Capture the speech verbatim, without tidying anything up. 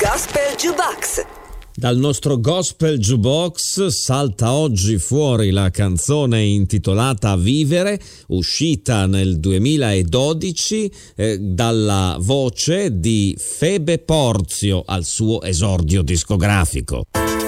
Gospel Jukebox. Dal nostro Gospel Jukebox salta oggi fuori la canzone intitolata Vivere, uscita nel duemiladodici eh, dalla voce di Febe Porzio al suo esordio discografico.